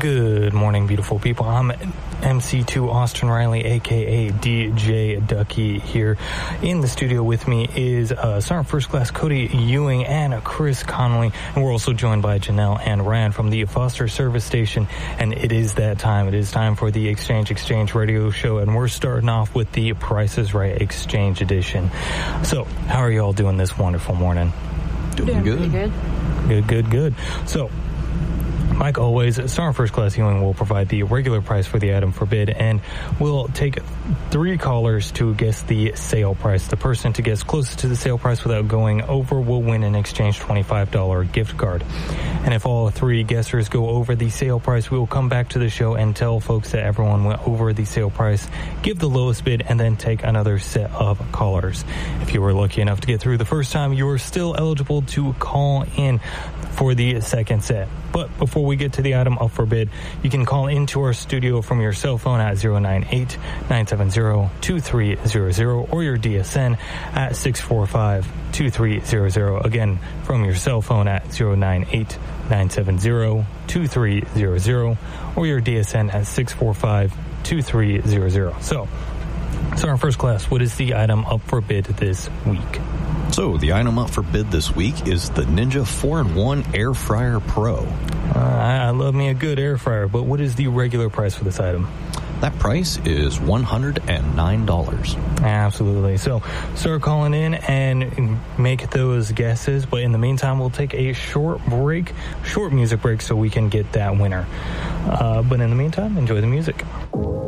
Good morning, beautiful people. I'm MC2 Austin Riley, a.k.a. DJ Ducky, here. In the studio with me is Sergeant First Class Cody Ewing and Chris Connolly, and we're also joined by Janelle and Rand from the Foster Service Station, and it is that time. It is time for the Exchange Radio Show, and we're starting off with the Price is Right Exchange Edition. So, how are you all doing this wonderful morning? Doing good. Good. So, like always, Sergeant First Class Ewing will provide the regular price for the item for bid, and we'll take 3 callers to guess the sale price. The person to guess closest to the sale price without going over will win an exchange $25 gift card. And if all 3 guessers go over the sale price, we will come back to the show and tell folks that everyone went over the sale price, give the lowest bid, and then take another set of callers. If you were lucky enough to get through the first time, you are still eligible to call in for the second set. But before we get to the item up for bid, you can call into our studio from your cell phone at 098-970-2300 or your DSN at 645-2300. Again, from your cell phone at 098-970-2300 or your DSN at 645-2300. So, Sergeant First Class, what is the item up for bid this week? So, the item up for bid this week is the Ninja 4-in-1 Air Fryer Pro. I love me a good air fryer, but what is the regular price for this item? That price is $109. Absolutely. So start calling in and make those guesses, but in the meantime, we'll take a short music break so we can get that winner. But in the meantime, enjoy the music.